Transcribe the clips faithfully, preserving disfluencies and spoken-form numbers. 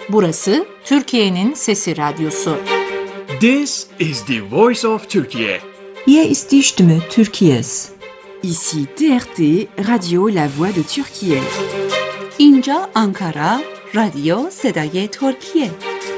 Burası Türkiye'nin Sesi Radyosu. This is the voice of Turkey. Hier ist die Stimme Türkiye's. Ici T R T, Radio La Voix de Türkiye. اینجا آنکارا، رادیو صدای ترکیه.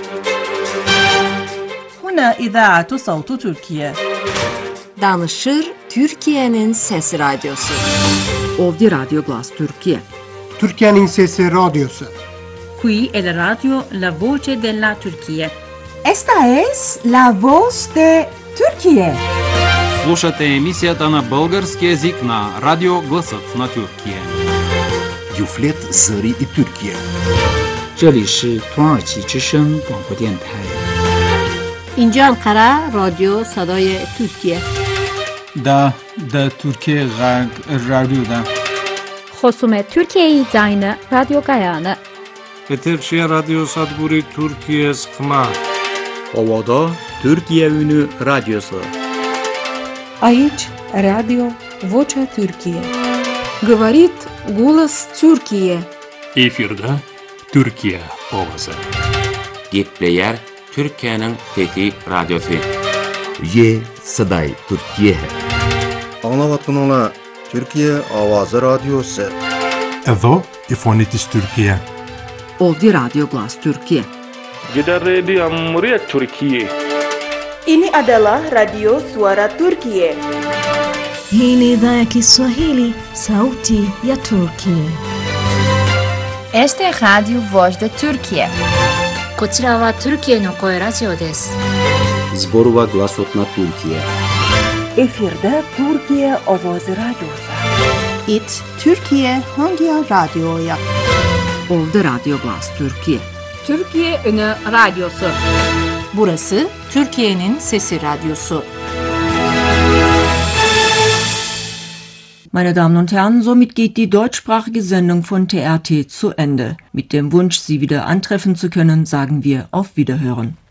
هنا إذاعة صوت تركيا. Danışır Türkiye'nin Sesi Radyosu. Ovdje Radio Glas Türkiye. Türkiye'nin Sesi Radyosu. Qui è la radio La Voce della Turchia. Esta es La Voz de Türkiye. Слушате емисията на български език на Радио Гласът на Türkiye. Юфлет Зări и Türkiye. 这里是土耳其之声广播电台。 اینجا انقره رادیو صدای ترکیه. دا دا Türkiye رادیو. خصوم Türkiye زاین رادیو گایانه. Eterşehir Radyo Sadburi Türkiye Sıkma. Ovada Türkiye Ünü Radyosu. Aici Radio Vocea Türkiye. Говорит голос Türkiye. Efirde Türkiye Ovası. Gepleyer Türkiye'nin Fethi Radyosu. Ye Saday Türkiye. Anlavatınala Türkiye Avazı Radyosu. Edo İfonitis Türkiye. Ovdje Radio Glas Türkiye. Gider Radio Amuriya Türkiye. Ini adalah Radio Suara Turkiye. Hii ni idhaa ya Kiswahili, Sauti ya Turkiye. Este es Radio Voz de Turkiye. こちらはトルキエの声ラジオです。 Zborova Glasot na Türkiye. Efirde Türkiye Avazı Radyosu. It Türkiye hangi radyoya? Ovdje Radio Glas Türkiye. Türkiye Ünü Radyosu. Burası Türkiye'nin Sesi Radyosu. Meine Damen und Herren, somit geht die deutschsprachige Sendung von T R T zu Ende. Mit dem Wunsch, Sie wieder antreffen zu können, sagen wir auf Wiederhören.